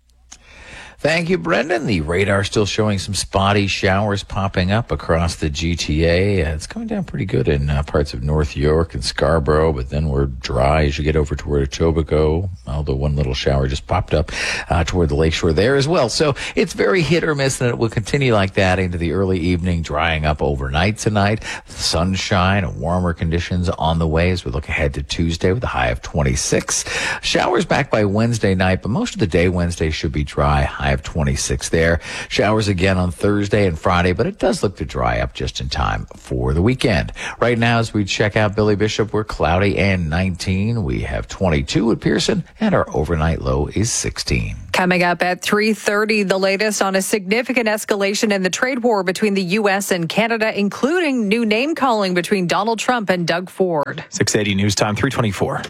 Thank you, Brendan. The radar still showing some spotty showers popping up across the G T A. Uh, it's coming down pretty good in uh, parts of North York and Scarborough, but then we're dry as you get over toward Etobicoke, although one little shower just popped up uh, toward the lakeshore there as well. So it's very hit or miss, and it will continue like that into the early evening, drying up overnight tonight. Sunshine and warmer conditions on the way as we look ahead to Tuesday with a high of twenty-six. Showers back by Wednesday night, but most of the day Wednesday should be dry, high of twenty-six there. Showers again on Thursday and Friday, but it does look to dry up just in time for the weekend. Right now, as we check out Billy Bishop, we're cloudy and nineteen. We have twenty-two at Pearson, and our overnight low is sixteen. Coming up at three thirty, the latest on a significant escalation in the trade war between the U S and Canada, including new name-calling between Donald Trump and Doug Ford. six eighty News Time, three twenty-four.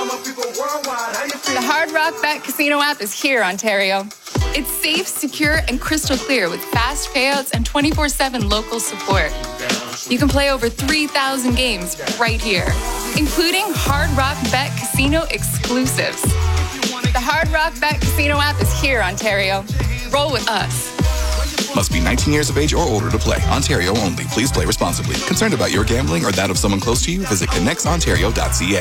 The Hard Rock Bet Casino app is here, Ontario. It's safe, secure, and crystal clear with fast payouts and twenty-four seven local support. You can play over three thousand games right here, including Hard Rock Bet Casino exclusives. The Hard Rock Bet Casino app is here, Ontario. Roll with us. Must be nineteen years of age or older to play. Ontario only. Please play responsibly. Concerned about your gambling or that of someone close to you? Visit connects ontario dot c a.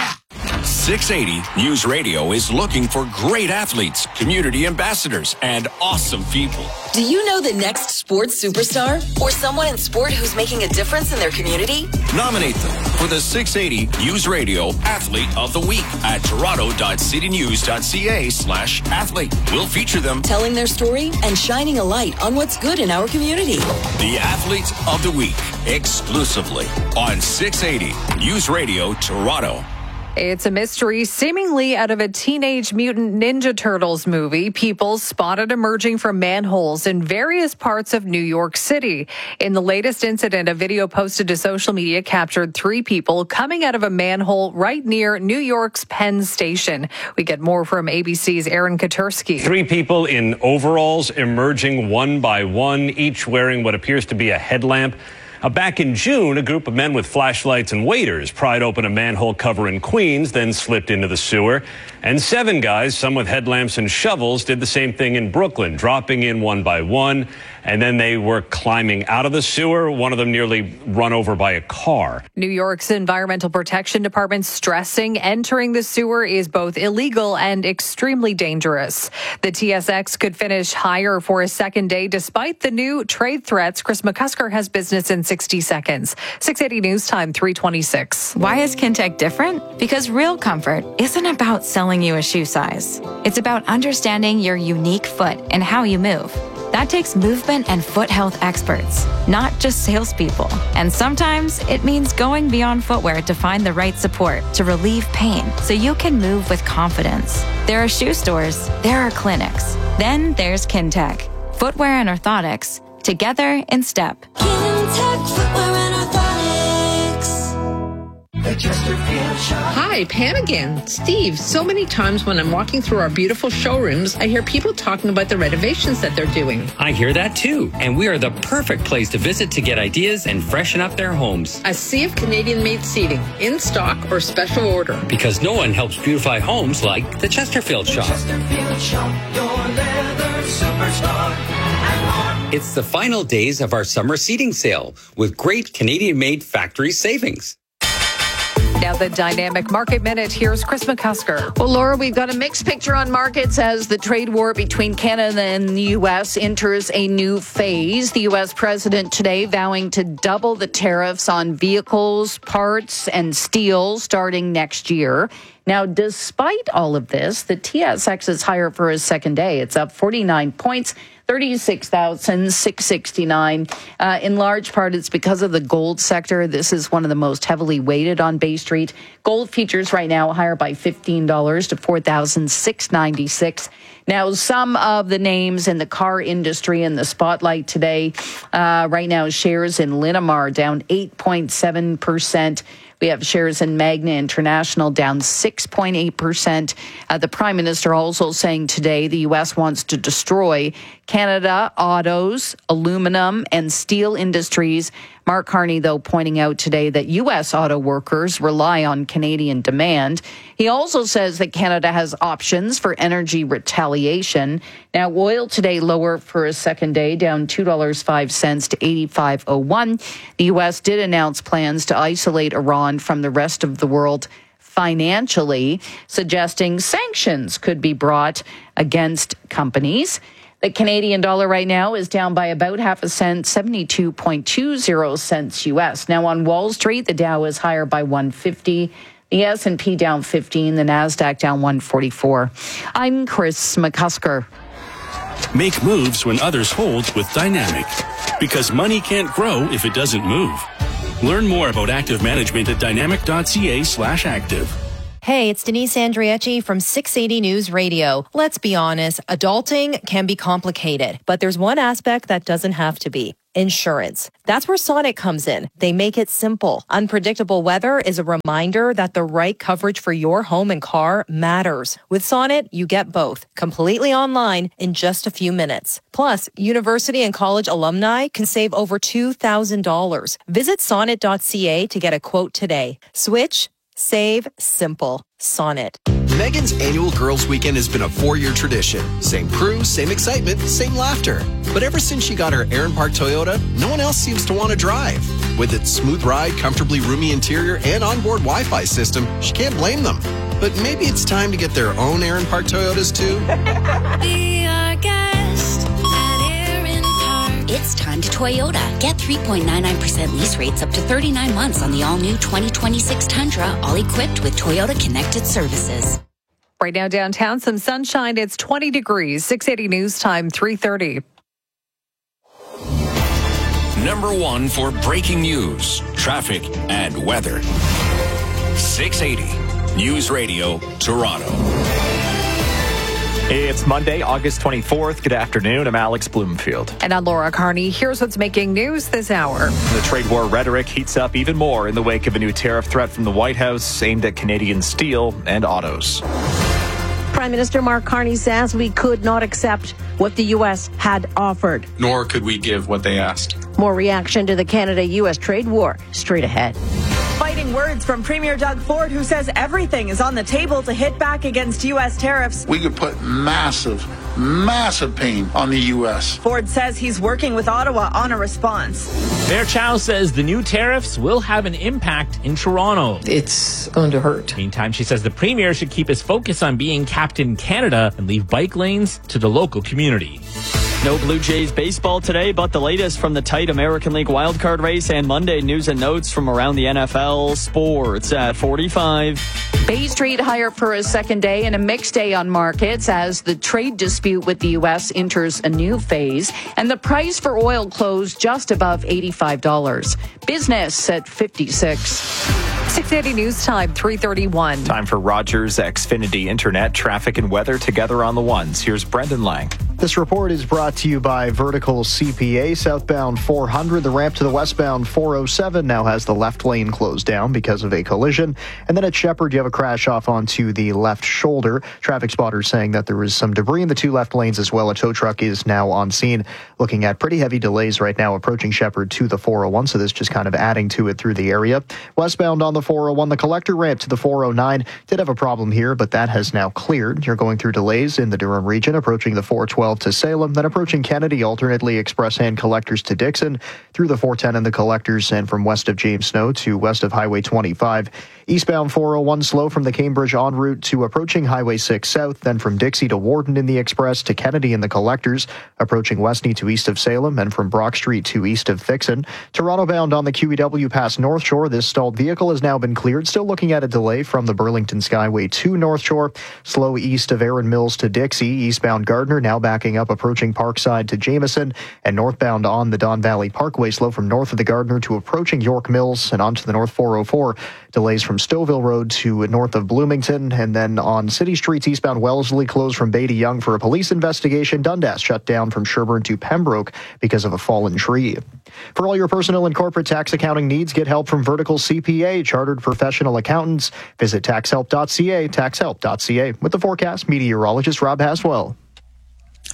six eighty News Radio is looking for great athletes, community ambassadors, and awesome people. Do you know the next sports superstar or someone in sport who's making a difference in their community? Nominate them for the six eighty News Radio Athlete of the Week at toronto dot city news dot c a slash athlete. We'll feature them telling their story and shining a light on what's good in our community. The Athlete of the Week, exclusively on six eighty News Radio Toronto. It's a mystery seemingly out of a Teenage Mutant Ninja Turtles movie. People spotted emerging from manholes in various parts of New York City. In the latest incident, a video posted to social media captured three people coming out of a manhole right near New York's Penn Station. We get more from A B C's Aaron Katursky. Three people in overalls emerging one by one, each wearing what appears to be a headlamp. Uh, back in June, a group of men with flashlights and waders pried open a manhole cover in Queens, then slipped into the sewer. And seven guys, some with headlamps and shovels, did the same thing in Brooklyn, dropping in one by one. And then they were climbing out of the sewer, one of them nearly run over by a car. New York's Environmental Protection Department stressing entering the sewer is both illegal and extremely dangerous. The T S X could finish higher for a second day despite the new trade threats. Chris McCusker has business in sixty seconds. six eighty News Time, three twenty-six. Why is Kintec different? Because real comfort isn't about selling you a shoe size. It's about understanding your unique foot and how you move. That takes movement and foot health experts, not just salespeople. And sometimes it means going beyond footwear to find the right support to relieve pain so you can move with confidence. There are shoe stores, there are clinics. Then there's Kintec, footwear and orthotics, together in step. Kintec Footwear and Orthotics. Hi, Pam again. Steve, so many times when I'm walking through our beautiful showrooms, I hear people talking about the renovations that they're doing. I hear that too, and we are the perfect place to visit to get ideas and freshen up their homes. A sea of Canadian-made seating, in stock or special order. Because no one helps beautify homes like the Chesterfield Shop. Chesterfield Shop, your leather superstar. It's the final days of our summer seating sale with great Canadian-made factory savings. Now the Dynamic Market Minute. Here's Chris McCusker. Well, Laura, we've got a mixed picture on markets as the trade war between Canada and the U S enters a new phase. The U S president today vowing to double the tariffs on vehicles, parts, and steel starting next year. Now, despite all of this, the T S X is higher for a second day. It's up forty-nine points. thirty-six thousand six hundred sixty-nine. Uh, in large part, it's because of the gold sector. This is one of the most heavily weighted on Bay Street. Gold futures right now higher by fifteen dollars to four thousand six hundred ninety-six. Now, some of the names in the car industry in the spotlight today, uh, right now, shares in Linamar down eight point seven percent. We have shares in Magna International down six point eight percent. Uh, the Prime Minister also saying today the U S wants to destroy Canada, autos, aluminum, and steel industries. Mark Carney, though, pointing out today that U S auto workers rely on Canadian demand. He also says that Canada has options for energy retaliation. Now, oil today lower for a second day, down two dollars and five cents to eighty-five oh one. The U S did announce plans to isolate Iran from the rest of the world financially, suggesting sanctions could be brought against companies. The Canadian dollar right now is down by about half a cent, seventy-two point two zero cents U S. Now on Wall Street, the Dow is higher by one fifty. The S and P down fifteen, the NASDAQ down one forty-four. I'm Chris McCusker. Make moves when others hold with Dynamic. Because money can't grow if it doesn't move. Learn more about active management at dynamic.ca slash active. Hey, it's Denise Andriecci from six eighty News Radio. Let's be honest, adulting can be complicated, but there's one aspect that doesn't have to be. Insurance. That's where Sonnet comes in. They make it simple. Unpredictable weather is a reminder that the right coverage for your home and car matters. With Sonnet, you get both, completely online in just a few minutes. Plus, university and college alumni can save over two thousand dollars. Visit sonnet dot c a to get a quote today. Switch, save, simple. Sonnet. Megan's annual Girls Weekend has been a four-year tradition. Same crew, same excitement, same laughter. But ever since she got her Aaron Park Toyota, no one else seems to want to drive. With its smooth ride, comfortably roomy interior, and onboard Wi-Fi system, she can't blame them. But maybe it's time to get their own Aaron Park Toyotas too. Be our guest at Aaron Park. It's time to Toyota. Get three point nine nine percent lease rates up to thirty-nine months on the all-new twenty twenty-six Tundra, all equipped with Toyota Connected Services. Right now downtown, some sunshine. It's twenty degrees. six eighty News Time, three thirty. Number one for breaking news, traffic, and weather. six eighty News Radio, Toronto. It's Monday, August twenty-fourth. Good afternoon. I'm Alex Bloomfield. And I'm Laura Carney. Here's what's making news this hour. The trade war rhetoric heats up even more in the wake of a new tariff threat from the White House aimed at Canadian steel and autos. Prime Minister Mark Carney says we could not accept what the U S had offered. Nor could we give what they asked. More reaction to the Canada-U S trade war straight ahead. Fighting words from Premier Doug Ford, who says everything is on the table to hit back against U S tariffs. We could put massive, massive pain on the U S. Ford says he's working with Ottawa on a response. Mayor Chow says the new tariffs will have an impact in Toronto. It's going to hurt. Meantime, she says the Premier should keep his focus on being Captain Canada and leave bike lanes to the local community. No Blue Jays baseball today, but the latest from the tight American League wildcard race and Monday news and notes from around the N F L. Sports at forty-five. Bay Street higher for a second day and a mixed day on markets as the trade dispute with the U S enters a new phase. And the price for oil closed just above eighty-five dollars. Business at fifty-six. six eighty News Time, three thirty-one. Time for Rogers Xfinity Internet, traffic and weather together on the ones. Here's Brendan Lang. This report is brought to you by Vertical C P A. Southbound four hundred, the ramp to the westbound four oh seven now has the left lane closed down because of a collision. And then at Shepherd, you have a crash off onto the left shoulder. Traffic spotters saying that there was some debris in the two left lanes as well. A tow truck is now on scene, looking at pretty heavy delays right now approaching Shepherd to the four oh one, so this just kind of adding to it through the area. Westbound on the four oh one, the collector ramp to the four oh nine did have a problem here, but that has now cleared. You're going through delays in the Durham region, approaching the four twelve to Salem, then approaching Kennedy, alternately express hand collectors to Dixon, through the four ten and the collectors, and from west of James Snow to west of Highway twenty-five. Eastbound four oh one slow from the Cambridge en route to approaching Highway six South, then from Dixie to Warden in the express to Kennedy in the collectors, approaching Westney to east of Salem, and from Brock Street to east of Thixon. Toronto bound on the Q E W past North Shore. This stalled vehicle has now been cleared. Still looking at a delay from the Burlington Skyway to North Shore. Slow east of Erin Mills to Dixie. Eastbound Gardner now backing up approaching Parkside to Jameson, and northbound on the Don Valley Parkway slow from north of the Gardner to approaching York Mills and onto the North four oh four. Delays from Stouffville Road to north of Bloomington, and then on city streets eastbound Wellesley closed from Bay to Yonge for a police investigation. Dundas shut down from Sherbourne to Pembroke because of a fallen tree. For all your personal and corporate tax accounting needs, get help from Vertical C P A, chartered professional accountants. Visit tax help dot c a, tax help dot c a. With the forecast, meteorologist Rob Haswell.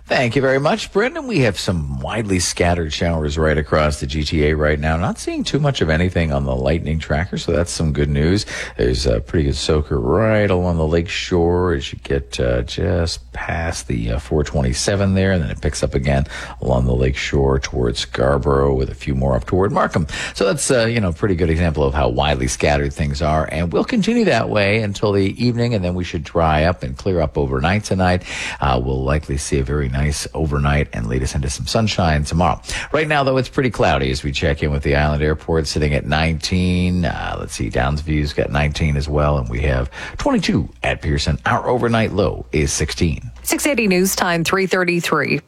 Thank you very much, Brendan. We have some widely scattered showers right across the G T A right now. Not seeing too much of anything on the lightning tracker, so that's some good news. There's a pretty good soaker right along the lake shore as you get uh, just past the uh, four twenty-seven there, and then it picks up again along the lake shore towards Scarborough with a few more up toward Markham. So that's uh, you know, a pretty good example of how widely scattered things are, and we'll continue that way until the evening, and then we should dry up and clear up overnight tonight. Uh, we'll likely see a very nice Nice overnight and lead us into some sunshine tomorrow. Right now, though, it's pretty cloudy as we check in with the Island Airport, sitting at nineteen. Uh, let's see, Downsview's got nineteen as well, and we have twenty-two at Pearson. Our overnight low is sixteen. six eighty News Time, three thirty-three.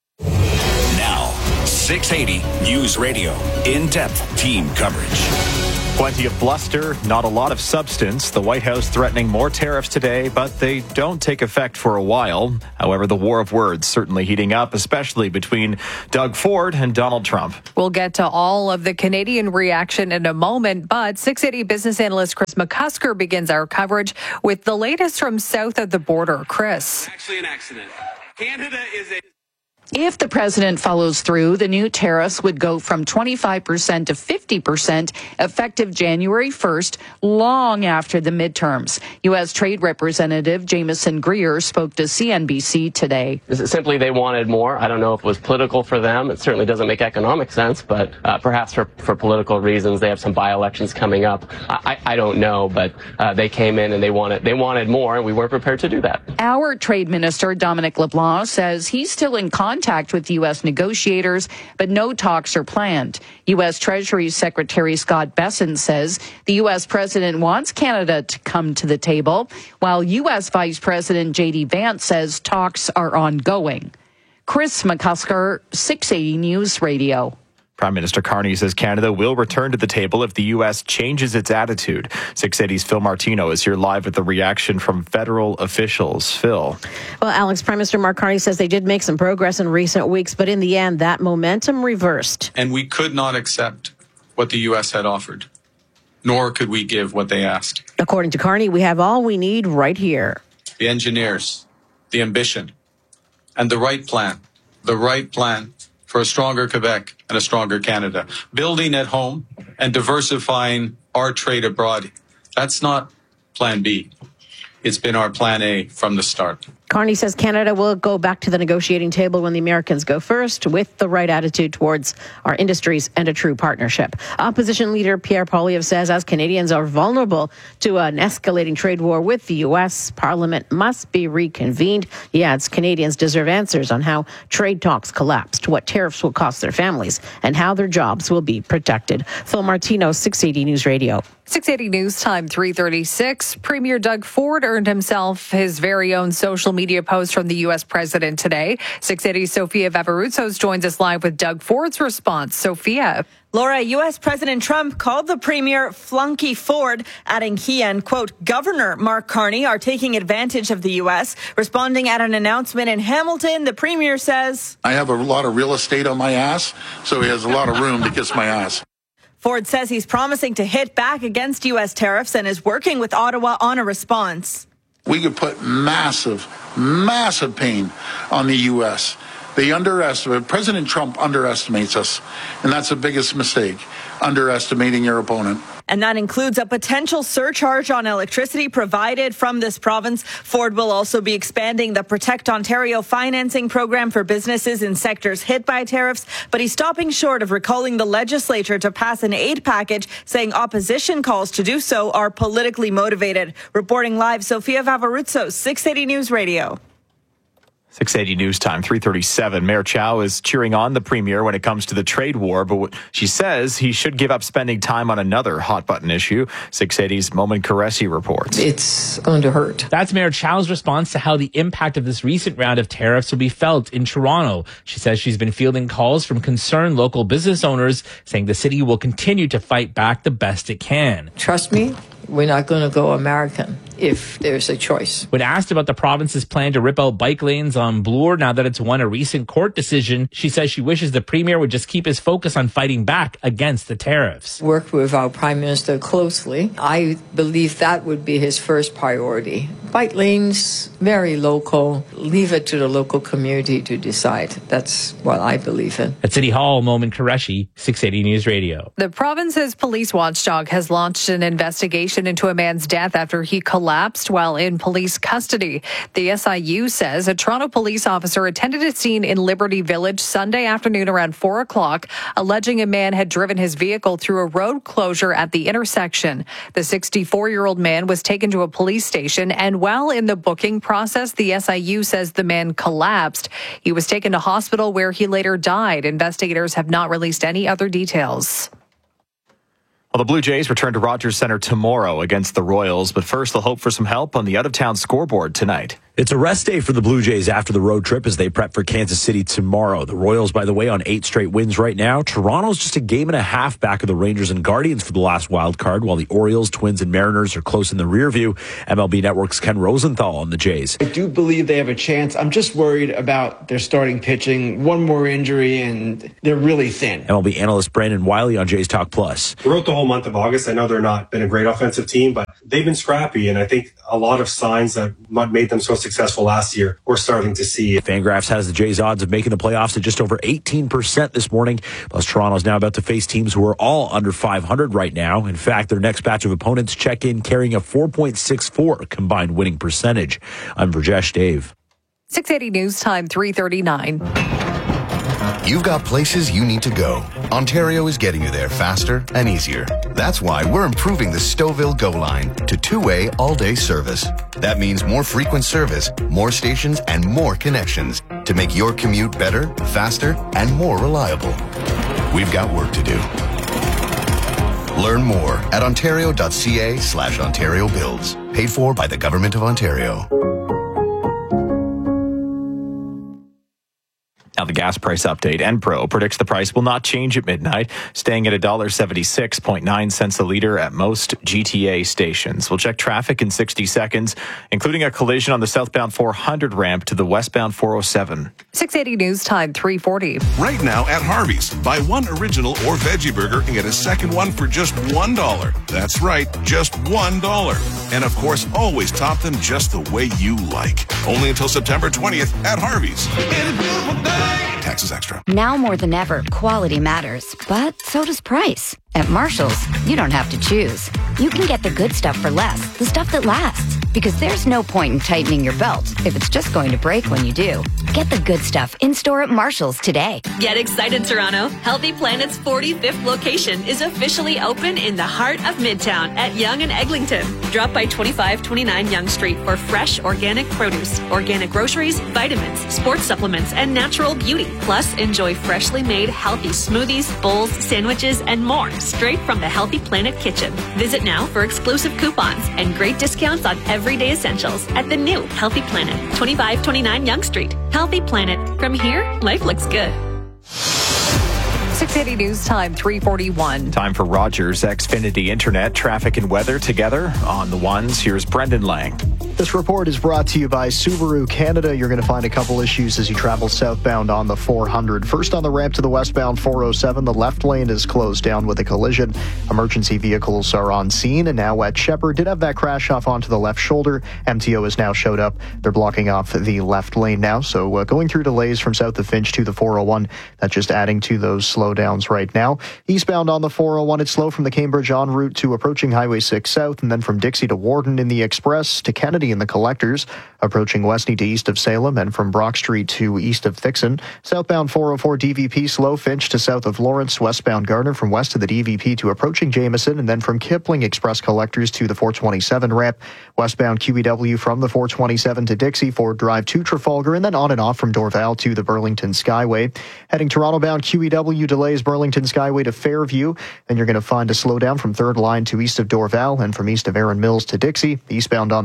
Now, six eighty News Radio. In-depth team coverage. Plenty of bluster, not a lot of substance. The White House threatening more tariffs today, but they don't take effect for a while. However, the war of words certainly heating up, especially between Doug Ford and Donald Trump. We'll get to all of the Canadian reaction in a moment, but six eighty business analyst Chris McCusker begins our coverage with the latest from south of the border. Chris. Actually an accident. Canada is a... If the president follows through, the new tariffs would go from twenty-five percent to fifty percent effective January first, long after the midterms. U S. Trade Representative Jameson Greer spoke to C N B C today. Is it simply they wanted more? I don't know if it was political for them. It certainly doesn't make economic sense, but uh, perhaps for, for political reasons. They have some by-elections coming up. I, I don't know, but uh, they came in and they wanted, they wanted more, and we weren't prepared to do that. Our trade minister, Dominic LeBlanc, says he's still in contact Contact with U S negotiators, but no talks are planned. U S. Treasury Secretary Scott Bessent says the U S president wants Canada to come to the table, while U S. Vice President J D Vance says talks are ongoing. Chris McCusker, six eighty News Radio. Prime Minister Carney says Canada will return to the table if the U S changes its attitude. six eighty's Phil Martino is here live with the reaction from federal officials. Phil. Well, Alex, Prime Minister Mark Carney says they did make some progress in recent weeks, but in the end, that momentum reversed. And we could not accept what the U S had offered, nor could we give what they asked. According to Carney, we have all we need right here. The engineers, the ambition, and the right plan. The right plan for a stronger Quebec and a stronger Canada. Building at home and diversifying our trade abroad. That's not plan B. It's been our plan A from the start. Carney says Canada will go back to the negotiating table when the Americans go first, with the right attitude towards our industries and a true partnership. Opposition leader Pierre Poilievre says as Canadians are vulnerable to an escalating trade war with the U S, Parliament must be reconvened. He adds Canadians deserve answers on how trade talks collapsed, what tariffs will cost their families, and how their jobs will be protected. Phil Martino, six eighty News Radio. six eighty News Time, three thirty-six. Premier Doug Ford earned himself his very own social media post from the U S president today. six eighty Sophia Vavarutsos joins us live with Doug Ford's response. Sophia. Laura, U S. President Trump called the premier Flunky Ford, adding he and, quote, Governor Mark Carney are taking advantage of the U S. Responding at an announcement in Hamilton, the premier says, I have a lot of real estate on my ass, so he has a lot of room to kiss my ass. Ford says he's promising to hit back against U S tariffs and is working with Ottawa on a response. We could put massive, massive pain on the U S. They underestimate, President Trump underestimates us, and that's the biggest mistake, underestimating your opponent. And that includes a potential surcharge on electricity provided from this province. Ford will also be expanding the Protect Ontario financing program for businesses in sectors hit by tariffs, but he's stopping short of recalling the legislature to pass an aid package, saying opposition calls to do so are politically motivated. Reporting live, Sophia Vavarutsos, six eighty News Radio. six eighty News Time, three thirty-seven. Mayor Chow is cheering on the premier when it comes to the trade war, but she says he should give up spending time on another hot-button issue. six eighty's Momin Qureshi reports. It's going to hurt. That's Mayor Chow's response to how the impact of this recent round of tariffs will be felt in Toronto. She says she's been fielding calls from concerned local business owners, saying the city will continue to fight back the best it can. Trust me, we're not going to go American. if there's a choice. When asked about the province's plan to rip out bike lanes on Bloor now that it's won a recent court decision, she says she wishes the Premier would just keep his focus on fighting back against the tariffs. Work with our Prime Minister closely. I believe that would be his first priority. Bike lanes, very local. Leave it to the local community to decide. That's what I believe in. At City Hall, Momin Qureshi, six eighty News Radio. The province's police watchdog has launched an investigation into a man's death after he collapsed while in police custody. The S I U says a Toronto police officer attended a scene in Liberty Village Sunday afternoon around four o'clock, alleging a man had driven his vehicle through a road closure at the intersection. The sixty-four-year-old man was taken to a police station, and while in the booking process, the S I U says the man collapsed. He was taken to hospital where he later died. Investigators have not released any other details. Well, the Blue Jays return to Rogers Centre tomorrow against the Royals, but first they'll hope for some help on the out-of-town scoreboard tonight. It's a rest day for the Blue Jays after the road trip as they prep for Kansas City tomorrow. The Royals, by the way, on eight straight wins right now. Toronto's just a game and a half back of the Rangers and Guardians for the last wild card, while the Orioles, Twins, and Mariners are close in the rear view. M L B Network's Ken Rosenthal on the Jays. I do believe they have a chance. I'm just worried about their starting pitching. One more injury, and they're really thin. M L B analyst Brandon Wiley on Jays Talk Plus. Throughout the whole month of August, I know they're not been a great offensive team, but they've been scrappy, and I think a lot of signs that made them so successful last year we're starting to see. Fangraphs has the Jays' odds of making the playoffs at just over eighteen percent this morning. Plus, Toronto's now about to face teams who are all under five hundred right now. In fact, their next batch of opponents check in carrying a four point six four combined winning percentage. I'm Rajesh Dave. six eighty News Time, three thirty-nine. You've got places you need to go. Ontario is getting you there faster and easier. That's why we're improving the Stouffville Go line to two-way all-day service. That means more frequent service, more stations, and more connections to make your commute better, faster, and more reliable. We've got work to do. Learn more at ontario.ca slash Ontario Builds. Paid for by the Government of Ontario. Now the gas price update. Enpro predicts the price will not change at midnight, staying at one dollar seventy-six point nine cents a litre at most G T A stations. We'll check traffic in sixty seconds, including a collision on the southbound four hundred ramp to the westbound four oh seven. six eighty News Time, three forty. Right now at Harvey's, buy one original or veggie burger and get a second one for just one dollar. That's right, just one dollar. And of course, always top them just the way you like. Only until September twentieth at Harvey's. Taxes extra. Now more than ever, quality matters, but so does price. At Marshall's, you don't have to choose. You can get the good stuff for less, the stuff that lasts. Because there's no point in tightening your belt if it's just going to break when you do. Get the good stuff in-store at Marshall's today. Get excited, Toronto. Healthy Planet's forty-fifth location is officially open in the heart of Midtown at Yonge and Eglinton. Drop by twenty-five twenty-nine Yonge Street for fresh organic produce, organic groceries, vitamins, sports supplements, and natural beauty. Plus, enjoy freshly made healthy smoothies, bowls, sandwiches, and more straight from the Healthy Planet kitchen. Visit now for exclusive coupons and great discounts on everyday essentials at the new Healthy Planet, twenty-five twenty-nine Yonge Street. Healthy Planet. From here, life looks good. six eighty News Time, three forty-one. Time for Rogers Xfinity Internet, traffic and weather together on the ones. Here's Brendan Lang. This report is brought to you by Subaru Canada. You're going to find a couple issues as you travel southbound on the four hundred. First, on the ramp to the westbound four oh seven, the left lane is closed down with a collision. Emergency vehicles are on scene, and now at Shepherd did have that crash off onto the left shoulder. M T O has now showed up. They're blocking off the left lane now, so uh, going through delays from south of Finch to the four oh one. That's just adding to those slowdowns right now. Eastbound on the four oh one, it's slow from the Cambridge en route to approaching Highway six South, and then from Dixie to Warden in the Express to Kennedy in the Collectors, approaching Westney to east of Salem, and from Brock Street to east of Thixon. Southbound four oh four D V P slow, Finch to south of Lawrence, westbound Gardner from west to the D V P to approaching Jameson, and then from Kipling Express Collectors to the four twenty-seven ramp. Westbound Q E W from the four twenty-seven to Dixie, Ford Drive to Trafalgar, and then on and off from Dorval to the Burlington Skyway. Heading Toronto bound Q E W delays Burlington Skyway to Fairview. Then you're going to find a slowdown from third line to east of Dorval and from east of Erin Mills to Dixie. Eastbound on the Gardner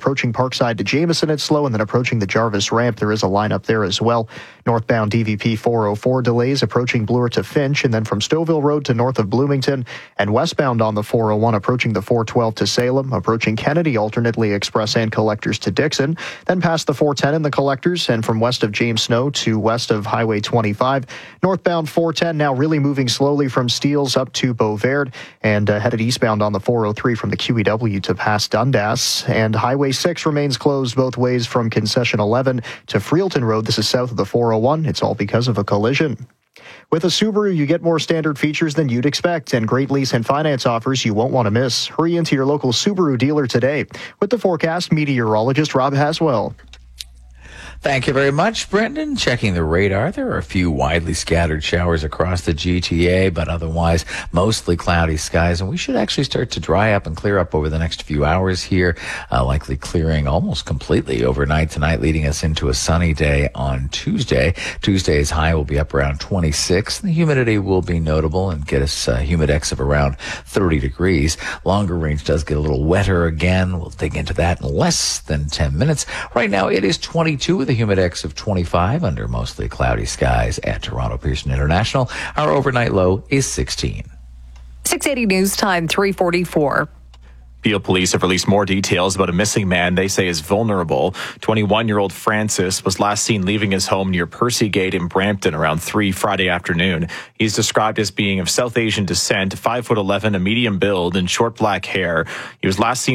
approaching Parkside to Jameson, it's slow, and then approaching the Jarvis ramp, there is a lineup there as well. Northbound D V P four oh four delays approaching Bloor to Finch, and then from Stouffville Road to north of Bloomington, and westbound on the four oh one approaching the four twelve to Salem, approaching Kennedy, alternately express and collectors to Dixon, then past the four ten in the collectors, and from west of James Snow to west of Highway twenty-five. Northbound four ten now really moving slowly from Steeles up to Beauvert, and uh, headed eastbound on the four oh three from the Q E W to past Dundas. And Highway six remains closed both ways from Concession eleven to Freelton Road. This is south of the four oh one. It's all because of a collision. With a Subaru, you get more standard features than you'd expect and great lease and finance offers you won't want to miss. Hurry into your local Subaru dealer today. With the forecast, meteorologist Rob Haswell. Thank you very much, Brendan. Checking the radar, there are a few widely scattered showers across the G T A, but otherwise mostly cloudy skies, and we should actually start to dry up and clear up over the next few hours here, uh, likely clearing almost completely overnight tonight, leading us into a sunny day on Tuesday. Tuesday's high will be up around twenty-six. The humidity will be notable and get us a humidex of around thirty degrees. Longer range does get a little wetter again. We'll dig into that in less than ten minutes. Right now it is twenty-two with a humidex of twenty-five under mostly cloudy skies at Toronto Pearson International. Our overnight low is sixteen. six eighty News Time, three forty-four. Peel police have released more details about a missing man they say is vulnerable. twenty-one-year-old Francis was last seen leaving his home near Percy Gate in Brampton around three Friday afternoon. He's described as being of South Asian descent, five foot eleven, a medium build, and short black hair. He was last seen